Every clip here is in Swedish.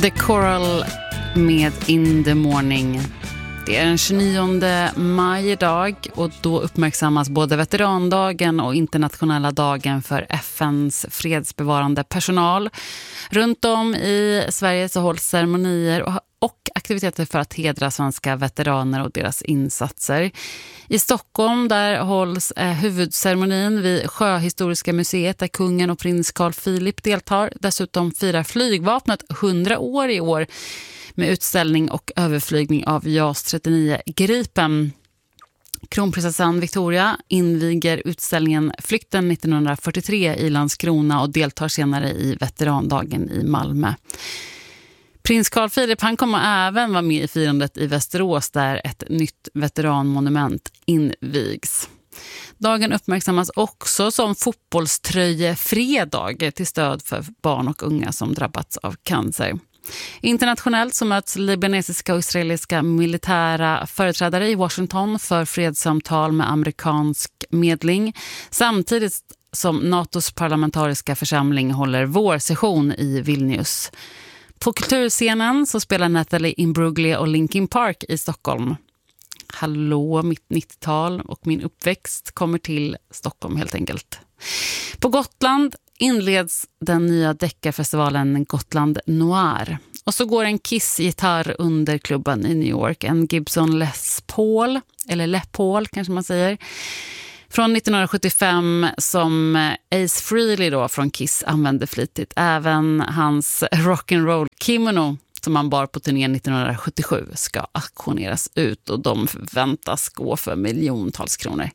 The Coral med In the Morning. Det är den 29 maj idag och då uppmärksammas både veterandagen och internationella dagen för FNs fredsbevarande personal. Runt om i Sverige så hålls ceremonier och aktiviteter för att hedra svenska veteraner och deras insatser. I Stockholm där hålls huvudceremonin vid Sjöhistoriska museet där kungen och prins Carl Philip deltar. Dessutom firar flygvapnet 100 år i år med utställning och överflygning av JAS 39 Gripen. Kronprinsessan Victoria inviger utställningen Flykten 1943 i Landskrona och deltar senare i veterandagen i Malmö. Prins Carl Philip han kommer även vara med i firandet i Västerås där ett nytt veteranmonument invigs. Dagen uppmärksammas också som fotbollströjefredag till stöd för barn och unga som drabbats av cancer. Internationellt så möts libanesiska och israeliska militära företrädare i Washington för fredssamtal med amerikansk medling samtidigt som NATOs parlamentariska församling håller vårsession i Vilnius. På kulturscenen så spelar Natalie Imbruglia och Linkin Park i Stockholm. Hallå, mitt 90-tal och min uppväxt kommer till Stockholm helt enkelt. På Gotland inleds den nya deckarfestivalen Gotland Noir. Och så går en Kiss-gitarr under klubben i New York. En Gibson Les Paul, eller Les Paul kanske man säger. Från 1975 som Ace Frehley då från Kiss använde flitigt. Även hans rock'n'roll kimono som han bar på turnén 1977 ska auktioneras ut och de väntas gå för miljontals kronor.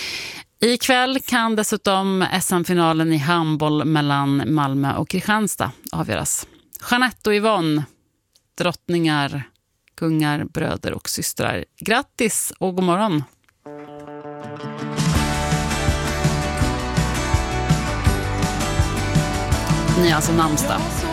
Ikväll kan dessutom SM-finalen i handboll mellan Malmö och Kristianstad avgöras. Jeanette och Yvonne, drottningar, kungar, bröder och systrar. Grattis och god morgon! Ni är alltså namnsdag.